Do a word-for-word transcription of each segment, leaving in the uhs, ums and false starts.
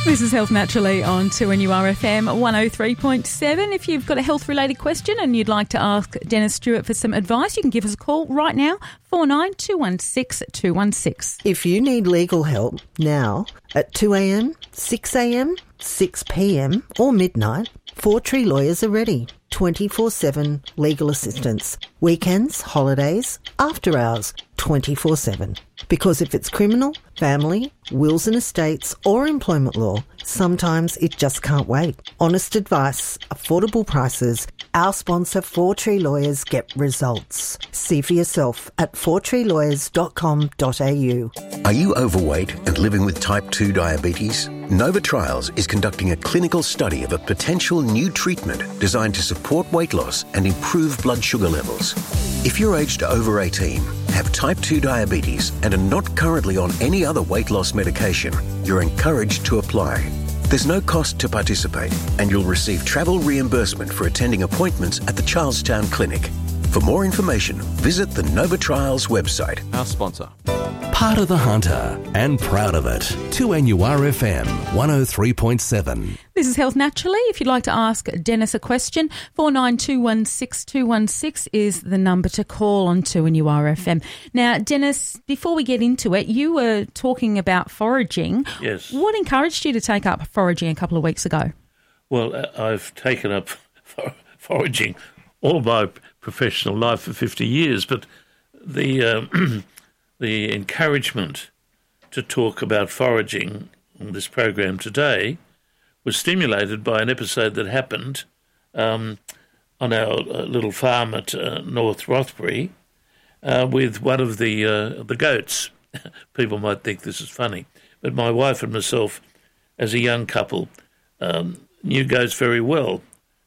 This is Health Naturally on two N U R F M one oh three point seven. If you've got a health-related question and you'd like to ask Dennis Stewart for some advice, you can give us a call right now, four nine two one six two one six. If you need legal help now at two a.m, six a.m, six p.m or midnight, Four Tree Lawyers are ready. twenty-four seven legal assistance. Weekends, holidays, after hours, twenty-four seven. Because if it's criminal, family, wills and estates or employment law, sometimes it just can't wait. Honest advice, affordable prices. Our sponsor, Four Tree Lawyers, get results. See for yourself at four tree lawyers dot com dot a u. Are you overweight and living with type two diabetes? Nova Trials is conducting a clinical study of a potential new treatment designed to support weight loss and improve blood sugar levels. If you're aged over eighteen, have type two diabetes and are not currently on any other weight loss medication, you're encouraged to apply. There's no cost to participate, and you'll receive travel reimbursement for attending appointments at the Charlestown Clinic. For more information, visit the Nova Trials website. Our sponsor. Part of the Hunter and proud of it. two N U R F M one oh three point seven. This is Health Naturally. If you'd like to ask Dennis a question, four nine two one six two one six is the number to call on two N U R F M. Now, Dennis, before we get into it, you were talking about foraging. Yes. What encouraged you to take up foraging a couple of weeks ago? Well, uh, I've taken up for foraging all my professional life for fifty years, but the uh, the encouragement to talk about foraging on this program today was stimulated by an episode that happened um, on our uh, little farm at uh, North Rothbury uh, with one of the uh, the goats. People might think this is funny, but my wife and myself, as a young couple, um, knew goats very well.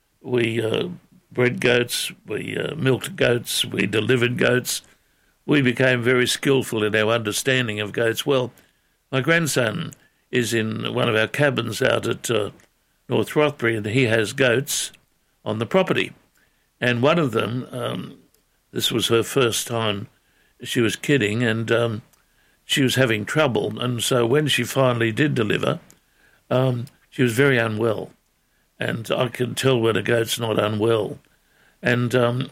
We uh, bred goats, we uh, milked goats, we delivered goats. We became very skillful in our understanding of goats. Well, my grandson is in one of our cabins out at uh, North Rothbury, and he has goats on the property. And one of them, um, this was her first time, she was kidding, and um, she was having trouble. And so when she finally did deliver, um, she was very unwell. And I can tell when a goat's not unwell. And um,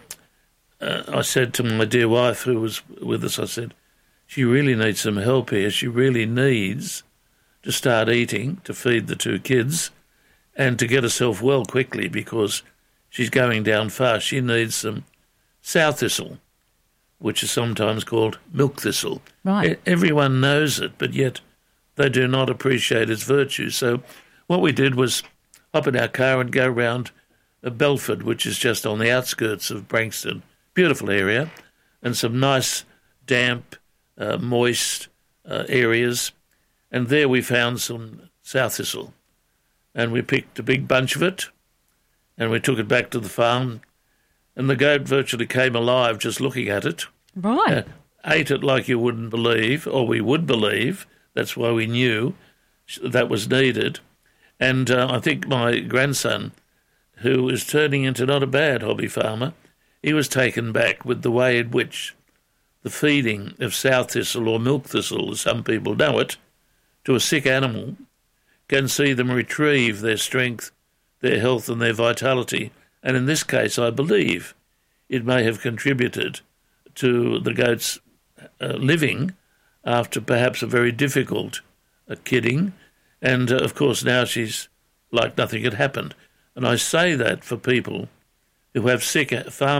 uh, I said to my dear wife, who was with us, I said, she really needs some help here. She really needs to start eating, to feed the two kids, and to get herself well quickly because she's going down fast. She needs some sow thistle, which is sometimes called milk thistle. Right. E- everyone knows it, but yet they do not appreciate its virtues. So what we did was hop in our car and go round Belford, which is just on the outskirts of Branxton. Beautiful area, and some nice, damp, uh, moist uh, areas. And there we found some sow thistle. And we picked a big bunch of it, and we took it back to the farm. And the goat virtually came alive just looking at it. Right. Uh, ate it like you wouldn't believe, or we would believe. That's why we knew that was needed. And uh, I think my grandson, who is turning into not a bad hobby farmer, he was taken back with the way in which the feeding of sow thistle or milk thistle, as some people know it, to a sick animal can see them retrieve their strength, their health and their vitality. And in this case, I believe it may have contributed to the goat's uh, living after perhaps a very difficult uh, kidding. And, uh, of course, now she's like nothing had happened. And I say that for people who have sick farm